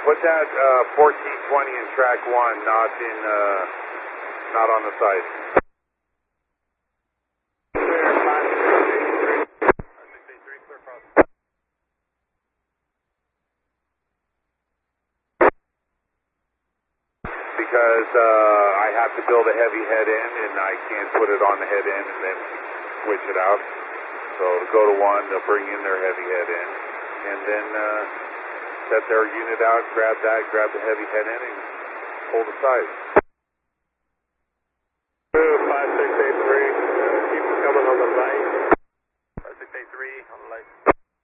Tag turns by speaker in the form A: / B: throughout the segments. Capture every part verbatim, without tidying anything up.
A: Put that uh, fourteen twenty in track one, not in, uh, not on the site. Because uh, I have to build a heavy head end, and I can't put it on the head end and then switch it out. So to go to one, they'll bring in their heavy head end, and then uh, set their unit out, grab that, grab the heavy head end, and pull the size.
B: five six eight three, uh, keep it coming on the right. five six eight three on the light.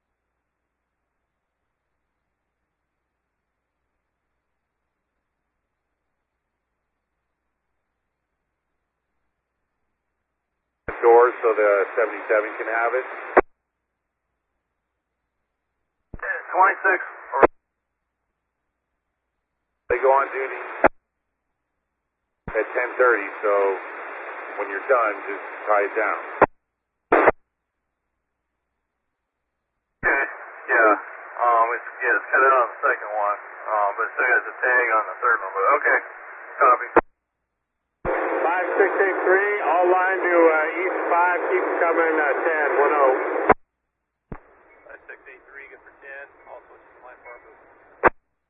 A: Doors so the seventy-seven can have it.
B: twenty-six.
A: They go on duty at ten thirty, so when you're done, just tie it down.
B: Okay, yeah. Um, it's, yeah, it's cut out on the second one, um, but it still has a tag on the third one, but okay. Copy. five six eight three, all line to uh, East five, keep coming uh, ten, one oh.